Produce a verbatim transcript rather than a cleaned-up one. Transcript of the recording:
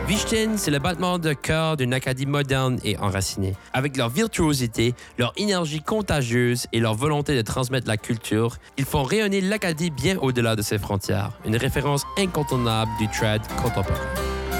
Vichten, c'est le battement de cœur d'une Acadie moderne et enracinée. Avec leur virtuosité, leur énergie contagieuse et leur volonté de transmettre la culture, ils font rayonner l'Acadie bien au-delà de ses frontières, une référence incontournable du trad contemporain.